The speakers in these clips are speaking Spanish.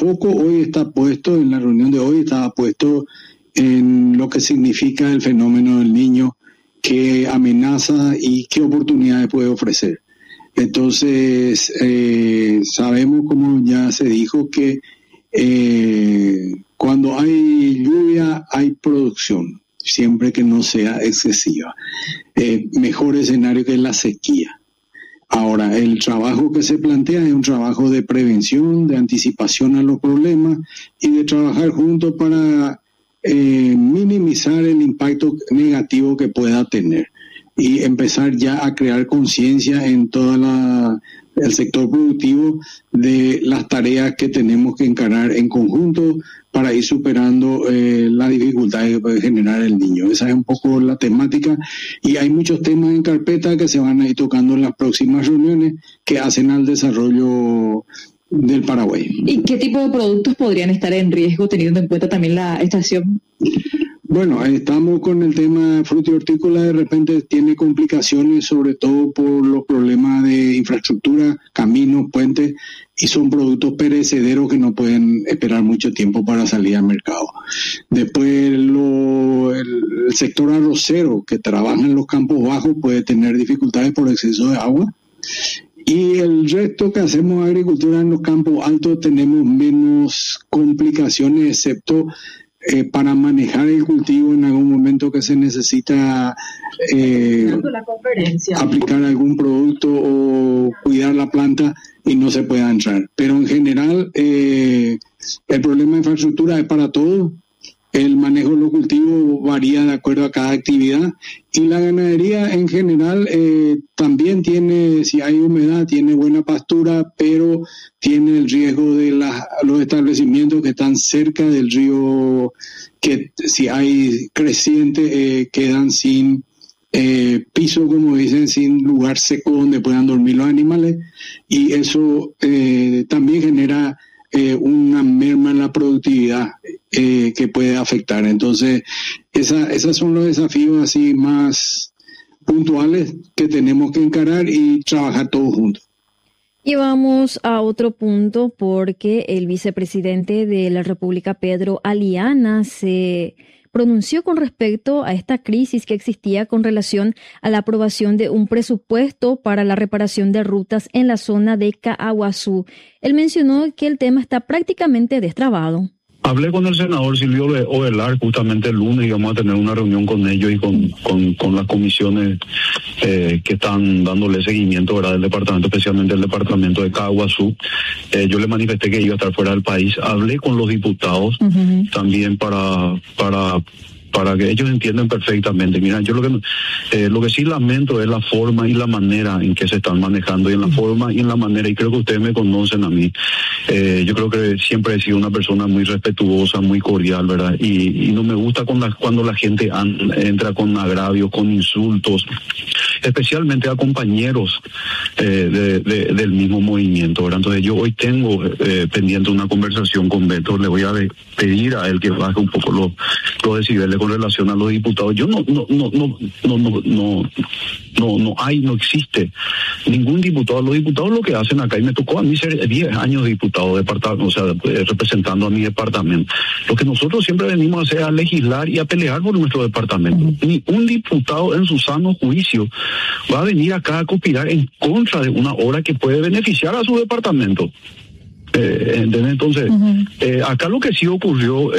foco hoy está puesto, en la reunión de hoy estaba puesto en lo que significa el fenómeno del Niño, qué amenaza y qué oportunidades puede ofrecer. Entonces, sabemos, como ya se dijo, que cuando hay lluvia hay producción, siempre que no sea excesiva. Mejor escenario que la sequía. Ahora, el trabajo que se plantea es un trabajo de prevención, de anticipación a los problemas y de trabajar juntos para minimizar el impacto negativo que pueda tener y empezar ya a crear conciencia en todo el sector productivo de las tareas que tenemos que encarar en conjunto para ir superando las dificultades que puede generar el niño. Esa es un poco la temática y hay muchos temas en carpeta que se van a ir tocando en las próximas reuniones que hacen al desarrollo del Paraguay. ¿Y qué tipo de productos podrían estar en riesgo teniendo en cuenta también la estación? Bueno, estamos con el tema fruta y hortícola, de repente tiene complicaciones, sobre todo por los problemas de infraestructura, caminos, puentes, y son productos perecederos que no pueden esperar mucho tiempo para salir al mercado. Después el sector arrocero, que trabaja en los campos bajos, puede tener dificultades por exceso de agua. Y el resto que hacemos agricultura en los campos altos tenemos menos complicaciones, excepto para manejar el cultivo en algún momento que se necesita aplicar algún producto o cuidar la planta y no se pueda entrar. Pero en general el problema de infraestructura es para todos. El manejo de los cultivos varía de acuerdo a cada actividad y la ganadería en general también tiene, si hay humedad, tiene buena pastura, pero tiene el riesgo de los establecimientos que están cerca del río, que si hay creciente quedan sin piso, como dicen, sin lugar seco donde puedan dormir los animales, y eso también genera una merma en la productividad que puede afectar. Entonces, esos son los desafíos así más puntuales que tenemos que encarar y trabajar todos juntos. Y vamos a otro punto, porque el vicepresidente de la República, Pedro Aliana, se pronunció con respecto a esta crisis que existía con relación a la aprobación de un presupuesto para la reparación de rutas en la zona de Caaguazú. Él mencionó que el tema está prácticamente destrabado. Hablé con el senador Silvio Ovelar justamente el lunes y vamos a tener una reunión con ellos y con las comisiones que están dándole seguimiento, ¿verdad?, del departamento, especialmente el departamento de Caaguazú. Yo le manifesté que iba a estar fuera del país. Hablé con los diputados también para que ellos entiendan perfectamente. Mira, yo lo que sí lamento es la forma y la manera en que se están manejando, y en la forma y en la manera, y creo que ustedes me conocen a mí. Yo creo que siempre he sido una persona muy respetuosa, muy cordial, ¿verdad? Y no me gusta cuando la gente entra con agravios, con insultos, especialmente a compañeros del mismo movimiento, ¿verdad? Entonces yo hoy tengo pendiente una conversación con Beto. Le voy a pedir a él que baje un poco los decibeles con relación a los diputados. Yo no existe ningún diputado. Los diputados lo que hacen acá, y me tocó a mí ser 10 años diputado representando a mi departamento. Lo que nosotros siempre venimos a hacer es a legislar y a pelear por nuestro departamento. Ni un diputado en su sano juicio va a venir acá a conspirar en contra de una obra que puede beneficiar a su departamento. Entonces, acá lo que sí ocurrió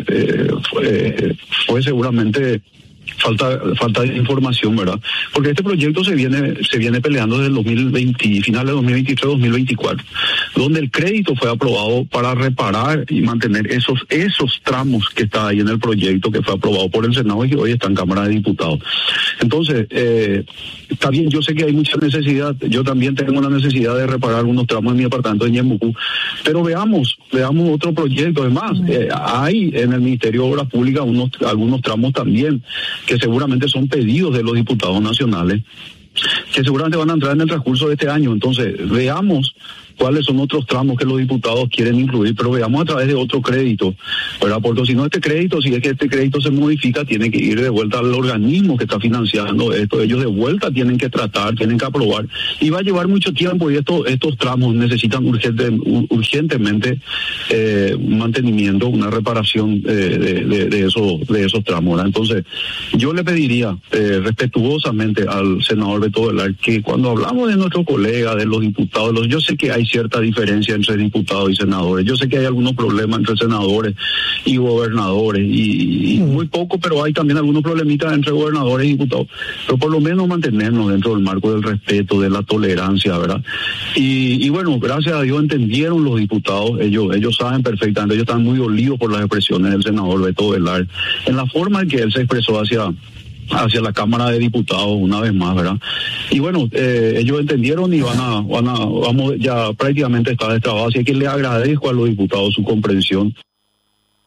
fue seguramente falta de información, ¿verdad? Porque este proyecto se viene peleando desde el 2020, final de 2023-2024, donde el crédito fue aprobado para reparar y mantener esos tramos que está ahí en el proyecto, que fue aprobado por el Senado y que hoy está en Cámara de Diputados. Entonces, está bien, yo sé que hay mucha necesidad, yo también tengo la necesidad de reparar algunos tramos en mi apartamento de Ñembucú, pero veamos otro proyecto. Además, hay en el Ministerio de Obras Públicas algunos tramos también que seguramente son pedidos de los diputados nacionales, que seguramente van a entrar en el transcurso de este año. Entonces, veamos cuáles son otros tramos que los diputados quieren incluir, pero veamos a través de otro crédito, ¿verdad? Porque si no si es que este crédito se modifica, tiene que ir de vuelta al organismo que está financiando esto. Ellos de vuelta tienen que tratar, tienen que aprobar, y va a llevar mucho tiempo, y estos tramos necesitan urgentemente mantenimiento, una reparación de esos tramos, ¿verdad? Entonces, yo le pediría respetuosamente al senador Beto Velar que cuando hablamos de nuestros colegas, de los diputados, yo sé que hay cierta diferencia entre diputados y senadores, yo sé que hay algunos problemas entre senadores y gobernadores, y muy poco, pero hay también algunos problemitas entre gobernadores y diputados, pero por lo menos mantenernos dentro del marco del respeto, de la tolerancia, ¿verdad? Y bueno, gracias a Dios entendieron los diputados, ellos saben perfectamente, ellos están muy dolidos por las expresiones del senador Beto Velar, en la forma en que él se expresó hacia la Cámara de Diputados una vez más, ¿verdad? Y bueno, ellos entendieron y vamos ya prácticamente está destrabado, así que le agradezco a los diputados su comprensión.